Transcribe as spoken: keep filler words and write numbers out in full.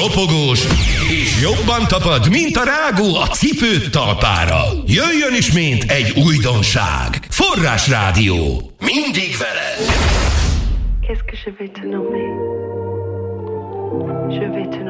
ropogós, és jobban tapad, mint a rágó a cipőd talpára. Jöjjön ismét egy újdonság. Forrás Rádió. Mindig veled. Qu'est-ce que je vais te nommer? Je vais te nommer